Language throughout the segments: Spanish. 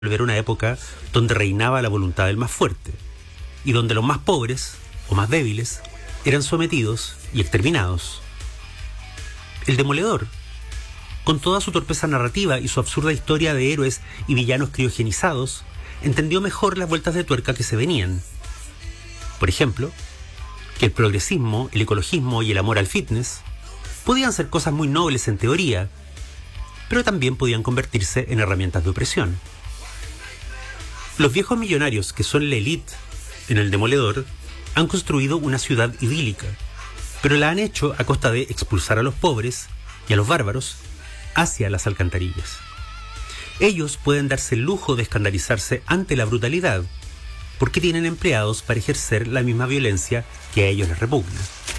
volver a una época donde reinaba la voluntad del más fuerte y donde los más pobres o más débiles eran sometidos y exterminados. El Demoledor, con toda su torpeza narrativa y su absurda historia de héroes y villanos criogenizados, entendió mejor las vueltas de tuerca que se venían. Por ejemplo, que el progresismo, el ecologismo y el amor al fitness podían ser cosas muy nobles en teoría, pero también podían convertirse en herramientas de opresión. Los viejos millonarios que son la élite en el Demoledor han construido una ciudad idílica, pero la han hecho a costa de expulsar a los pobres y a los bárbaros hacia las alcantarillas. Ellos pueden darse el lujo de escandalizarse ante la brutalidad, porque tienen empleados para ejercer la misma violencia que a ellos les repugna.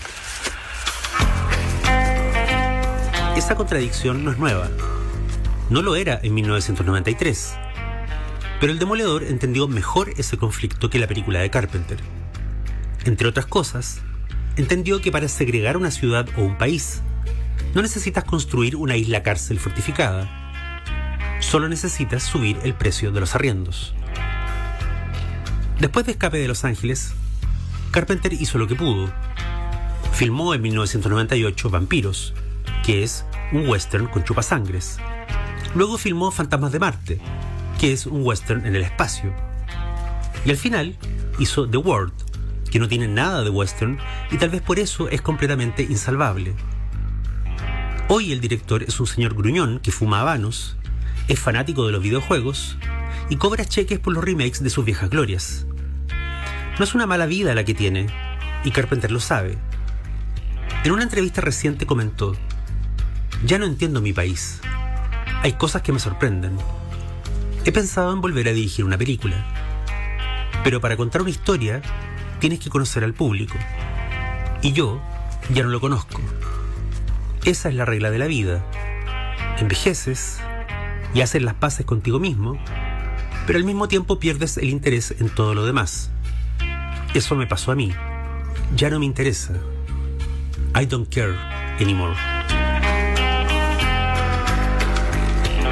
Esa contradicción no es nueva. No lo era en 1993. Pero el Demoledor entendió mejor ese conflicto que la película de Carpenter. Entre otras cosas, entendió que para segregar una ciudad o un país, no necesitas construir una isla cárcel fortificada. Solo necesitas subir el precio de los arriendos. Después de Escape de Los Ángeles, Carpenter hizo lo que pudo. Filmó en 1998 Vampiros, que es un western con chupasangres. Luego filmó Fantasmas de Marte, que es un western en el espacio. Y al final hizo The World, que no tiene nada de western y tal vez por eso es completamente insalvable. Hoy el director es un señor gruñón que fuma habanos, es fanático de los videojuegos y cobra cheques por los remakes de sus viejas glorias. No es una mala vida la que tiene, y Carpenter lo sabe. En una entrevista reciente comentó: "Ya no entiendo mi país. Hay cosas que me sorprenden. He pensado en volver a dirigir una película. Pero para contar una historia, tienes que conocer al público. Y yo ya no lo conozco. Esa es la regla de la vida. Envejeces y haces las paces contigo mismo, pero al mismo tiempo pierdes el interés en todo lo demás. Eso me pasó a mí. Ya no me interesa. I don't care anymore."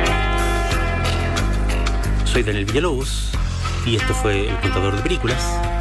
Soy Daniel Villalobos y esto fue El Contador de Películas.